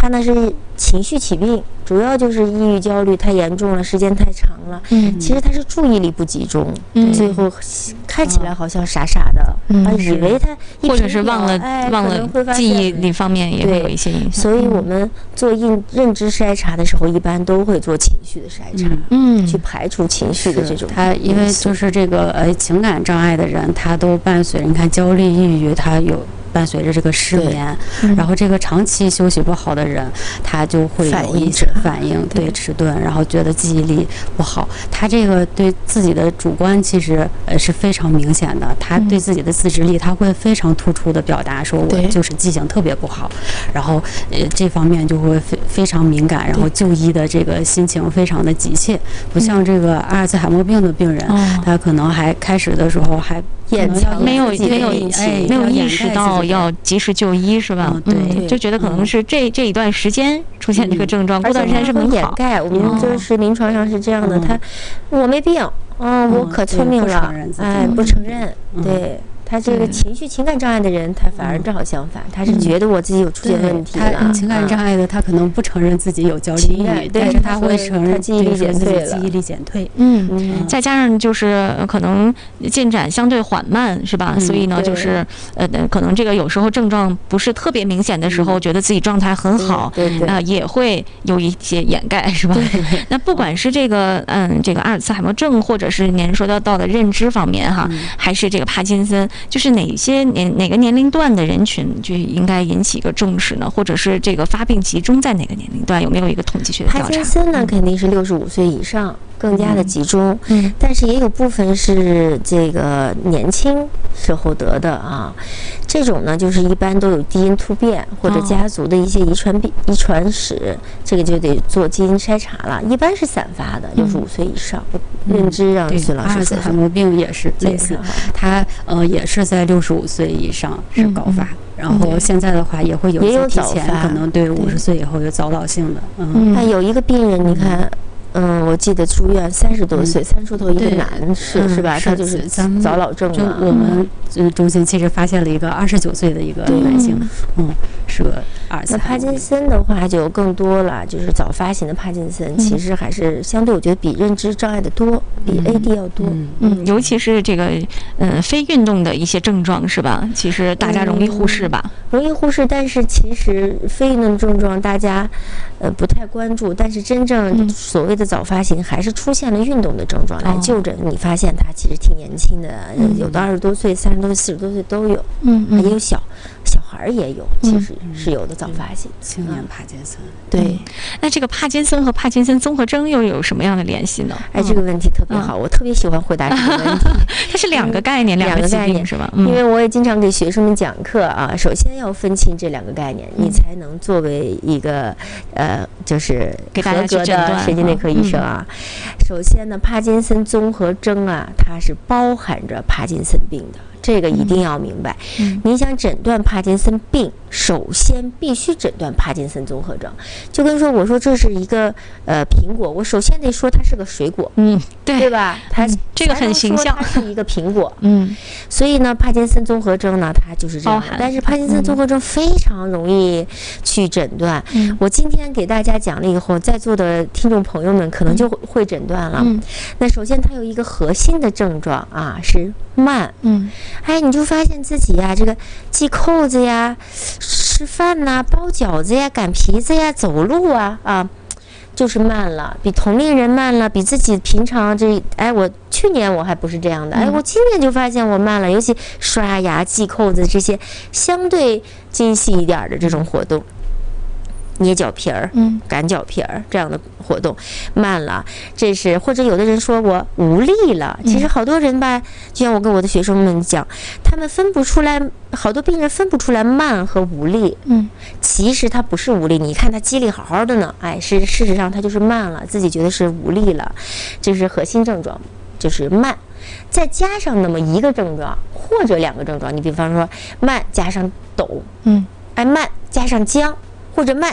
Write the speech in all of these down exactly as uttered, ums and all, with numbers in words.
他呢是情绪起病，主要就是抑郁焦虑太严重了，时间太长了。嗯，其实他是注意力不集中，嗯、最后看起来好像傻傻的，嗯、啊，以为他一或者是忘了、 哎、 忘了记忆力方面也会有一些影响。 所以我们做认认知筛查的时候，一般都会做情绪的筛查，嗯，去排除情绪的这种。 他因为就是这个呃情感障碍的人，他都伴随你看焦虑、抑郁，他有。伴随着这个失眠，嗯、然后这个长期休息不好的人，他就会有一些反应，对迟钝，然后觉得记忆力不好。他这个对自己的主观其实呃是非常明显的，他对自己的自制力，他会非常突出的表达说，我就是记性特别不好，然后呃这方面就会非非常敏感，然后就医的这个心情非常的急切，不像这个阿尔茨海默病的病人，嗯、他可能还开始的时候还。 掩藏没有没有哎没有意识到要及时就医是吧？ 嗯，对， 就觉得可能是这这一段时间出现这个症状，过段时间是很好。 掩盖，我们就是临床上是这样的，他我没病，嗯，我可聪明了，哎，不承认，对。他这个情绪情感障碍的人，他反而正好相反，他是觉得我自己有出现问题了。 他情感障碍的，他可能不承认自己有焦虑抑郁，但是他会承认记忆力减退了， 记忆力减退。 嗯，再加上就是可能进展相对缓慢，是吧？所以呢，就是呃，可能这个有时候症状不是特别明显的时候，觉得自己状态很好，啊，也会有一些掩盖，是吧？那不管是这个嗯，这个阿尔茨海默症，或者是您说到到的认知方面哈，还是这个帕金森。就是哪些年哪个年龄段的人群就应该引起一个重视呢？或者是这个发病集中在哪个年龄段？有没有一个统计学的调查？ 帕金森呢，肯定是六十五岁以上更加的集中，嗯，但是也有部分是这个年轻时候得的啊。这种呢，就是一般都有基因突变或者家族的一些遗传病、遗传史，这个就得做基因筛查了。一般是散发的，六十五岁以上。认知让孙老师说说。阿尔茨海默病也是类似，他呃也是在六十五岁以上是高发，然后现在的话也会有一些提前，可能对五十岁以后有早老性的。 嗯，那有一个病人，你看。嗯，我记得住院三十多岁，三出头一个男士是吧？他就是早老症嘛。 我们嗯中心其实发现了一个二十九岁的一个男性，嗯，是个阿尔茨海默。 那帕金森的话就更多了，就是早发型的帕金森，其实还是相对我觉得比认知障碍的多，比 A D 要多。 嗯，尤其是这个嗯非运动的一些症状是吧？其实大家容易忽视吧？ 容易忽视，但是其实非运动症状大家呃不太关注，但是真正所谓的早发型还是出现了运动的症状来就诊，你发现他其实挺年轻的，有的二十多岁、三十多岁、四十多岁都有，嗯，也有小小孩也有，其实是有的早发型。 青年帕金森， 对。 那这个帕金森和帕金森综合征又有什么样的联系呢？ 哎，这个问题特别好，我特别喜欢回答这个问题。 它是两个概念，两个概念是吧？ 因为我也经常给学生们讲课啊，首先要分清这两个概念，你才能作为一个呃，就是合格的神经内科医生啊。首先呢，帕金森综合征啊，它是包含着帕金森病的。这个一定要明白，嗯、你想诊断帕金森病，首先必须诊断帕金森综合征。就跟说，我说这是一个呃苹果，我首先得说它是个水果， 嗯，对， 对吧？它、嗯、 这个很形象， 它是一个苹果，嗯。所以呢，帕金森综合征呢，它就是这样的。但是帕金森综合征非常容易去诊断。嗯、我今天给大家讲了以后，在座的听众朋友们可能就会诊断了。嗯、那首先它有一个核心的症状啊，是慢，嗯。哎，你就发现自己呀、啊，这个系扣子呀、吃饭呐、包饺子呀、擀皮子呀、走路啊啊，就是慢了，比同龄人慢了，比自己平常这哎，我去年我还不是这样的，哎，我今年就发现我慢了，尤其刷牙、系扣子这些相对精细一点的这种活动。捏脚皮儿，嗯，擀脚皮儿这样的活动慢了，这是或者有的人说我无力了，其实好多人吧，就像我跟我的学生们讲，他们分不出来，好多病人分不出来慢和无力，嗯，其实他不是无力，你看他肌力好好的呢，哎，是事实上他就是慢了，自己觉得是无力了，这是核心症状，就是慢。再加上那么一个症状或者两个症状，你比方说慢加上抖，嗯，哎慢加上僵。或者慢加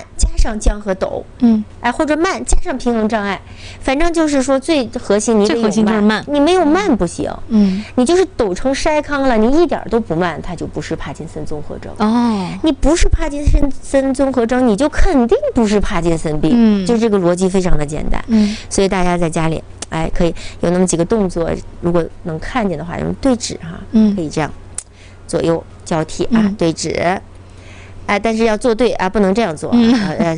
上僵和抖，嗯，哎，或者慢加上平衡障碍，反正就是说最核心你得有慢，慢你没有慢不行，嗯，你就是抖成筛糠了，你一点都不慢，它就不是帕金森综合症哦。你不是帕金森森综合症，你就肯定不是帕金森病，嗯，就这个逻辑非常的简单，嗯，所以大家在家里，哎，可以有那么几个动作，如果能看见的话，用对指哈，嗯，可以这样左右交替啊，对指。哎，但是要做对啊，不能这样做啊，呃。